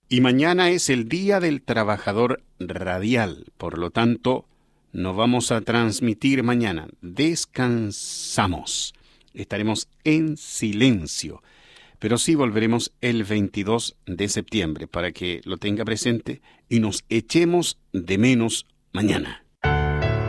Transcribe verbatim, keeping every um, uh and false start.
Y mañana es el Día del Trabajador Radial. Por lo tanto, no vamos a transmitir mañana. Descansamos. Estaremos en silencio. Pero sí volveremos el veintidós de septiembre para que lo tenga presente y nos echemos de menos mañana.